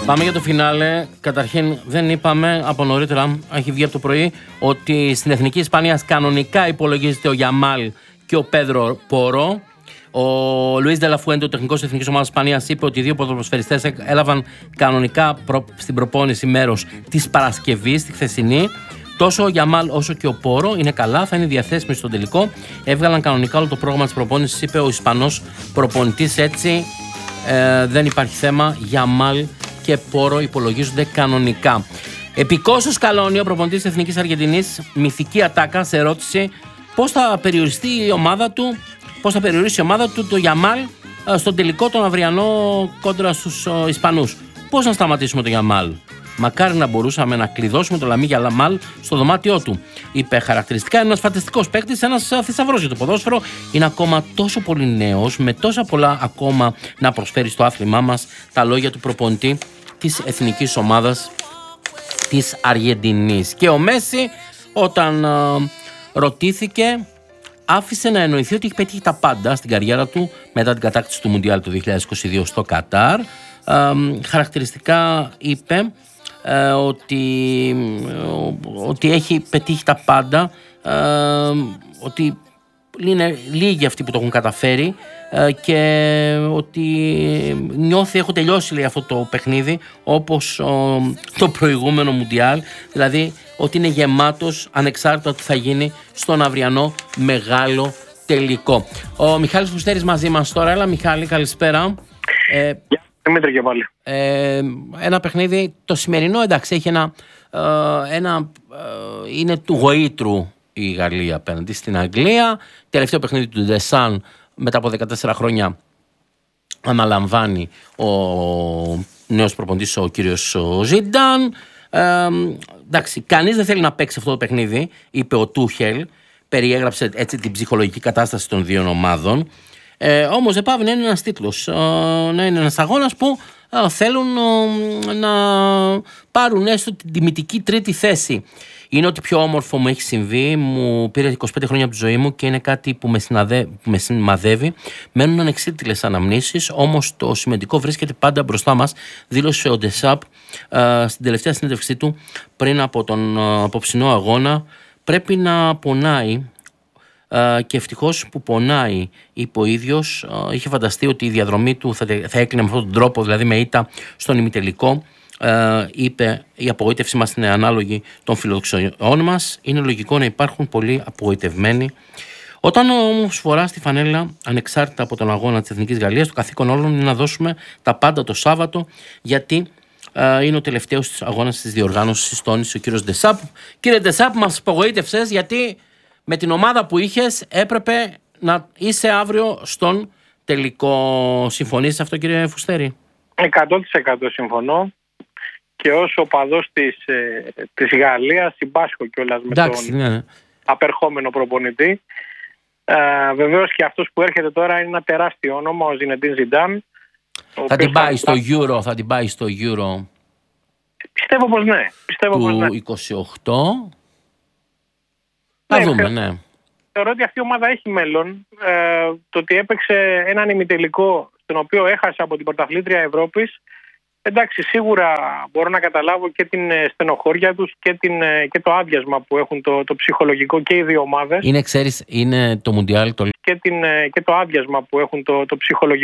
Πάμε για το φινάλε. Καταρχήν, δεν είπαμε από νωρίτερα, έχει βγει από το πρωί, ότι στην Εθνική Ισπανία κανονικά υπολογίζεται ο Γιαμάλ και ο Πέδρο Πόρο. Ο Λουίς Ντελαφουέντε, ο τεχνικός της Εθνικής Ομάδας Ισπανίας, είπε ότι οι δύο ποδοσφαιριστές έλαβαν κανονικά στην προπόνηση μέρος της Παρασκευής, τη χθεσινή. Τόσο ο Γιαμάλ όσο και ο Πόρο είναι καλά, θα είναι διαθέσιμοι στον τελικό. Έβγαλαν κανονικά όλο το πρόγραμμα της προπόνησης, είπε ο Ισπανός προπονητής. Έτσι δεν υπάρχει θέμα. Γιαμάλ και Πόρο υπολογίζονται κανονικά. Επικός ο Σκαλόνι, ο προπονητής της Εθνικής Αργεντινής, μυθική ατάκα, σε ερώτηση πώς θα περιοριστεί η ομάδα του, πώς θα περιορίσει η ομάδα του το Γιαμάλ στον τελικό τον αυριανό κόντρα στους Ισπανούς. Πώς να σταματήσουμε το Γιαμάλ? Μακάρι να μπορούσαμε να κλειδώσουμε το Λαμί Γιαμάλ στο δωμάτιό του. Είπε χαρακτηριστικά, είναι ένας φανταστικός παίκτης, ένας θησαυρός για το ποδόσφαιρο. Είναι ακόμα τόσο πολύ νέος, με τόσα πολλά ακόμα να προσφέρει στο άθλημά μας. Τα λόγια του προπονητή της εθνικής ομάδας της Αργεντινής. Και ο Μέση, όταν ρωτήθηκε, άφησε να εννοηθεί ότι έχει πετύχει τα πάντα στην καριέρα του μετά την κατάκτηση του Μουντιάλ το 2022 στο Κατάρ. Χαρακτηριστικά είπε ότι έχει πετύχει τα πάντα, ότι είναι λίγοι αυτοί που το έχουν καταφέρει και ότι νιώθει έχω τελειώσει, λέει, αυτό το παιχνίδι όπως το προηγούμενο Μουντιάλ, δηλαδή ότι είναι γεμάτος ανεξάρτητα τι θα γίνει στον αυριανό μεγάλο τελικό. Ο Μιχάλης Φουστέρης μαζί μας τώρα. Έλα Μιχάλη, καλησπέρα. Δημήτρη και πάλι. Ένα παιχνίδι, το σημερινό, εντάξει, έχει είναι του γοήτρου η Γαλλία απέναντι στην Αγγλία. Τελευταίο παιχνίδι του Ντεσάν μετά από 14 χρόνια αναλαμβάνει ο νέος προπονητής, ο κύριος Ζιντάν. Εντάξει, κανείς δεν θέλει να παίξει αυτό το παιχνίδι, είπε ο Τούχελ. Περιέγραψε έτσι την ψυχολογική κατάσταση των δύο ομάδων. Όμως δεν πάβει να είναι ένας τίτλος, να είναι ένας αγώνας που θέλουν να πάρουν έστω την τιμητική τρίτη θέση. Είναι ότι πιο όμορφο μου έχει συμβεί. Μου πήρε 25 χρόνια από τη ζωή μου και είναι κάτι που με σημαδεύει. Μένουν ανεξίτηλες αναμνήσεις, όμως το σημαντικό βρίσκεται πάντα μπροστά μας, δήλωσε ο Ντεσάπ στην τελευταία συνέντευξή του πριν από τον απόψινό αγώνα. Πρέπει να πονάει. Και ευτυχώς που πονάει, είπε ο ίδιος. Είχε φανταστεί ότι η διαδρομή του θα έκλεινε με αυτόν τον τρόπο, δηλαδή με ήττα στον ημιτελικό. Είπε, η απογοήτευση μας είναι ανάλογη των φιλοδοξιών μας. Είναι λογικό να υπάρχουν πολλοί απογοητευμένοι. Όταν όμως φοράς τη φανέλα, ανεξάρτητα από τον αγώνα της Εθνικής Γαλλίας, το καθήκον όλων είναι να δώσουμε τα πάντα το Σάββατο, γιατί είναι ο τελευταίος αγώνας της διοργάνωσης, τόνισε ο κύριος Ντεσάπ. Κύριε Ντεσάπ, μας απογοήτευσες γιατί με την ομάδα που είχες έπρεπε να είσαι αύριο στον τελικό. Συμφωνείς αυτό, κύριε Φουστέρη? 100% συμφωνώ και ως οπαδός της Γαλλίας συμπάσχω κιόλας με τον απερχόμενο προπονητή. Βεβαίως και αυτός που έρχεται τώρα είναι ένα τεράστιο όνομα, ο Ζινεντίν Ζιντάν. Θα την πάει στο Euro, θα την πάει στο Euro. Πιστεύω πως ναι. Του 28. Θα δούμε, ναι. Θεωρώ ότι αυτή η ομάδα έχει μέλλον. Το ότι έπαιξε έναν ημιτελικό στον οποίο έχασε από την πρωταθλήτρια Ευρώπης, εντάξει, σίγουρα μπορώ να καταλάβω και την στενοχώρια τους και το άδειασμα που έχουν το ψυχολογικό και οι δύο ομάδες. Είναι, ξέρεις, είναι το Μουντιάλ. Και το άδειασμα που έχουν το ψυχολογικό.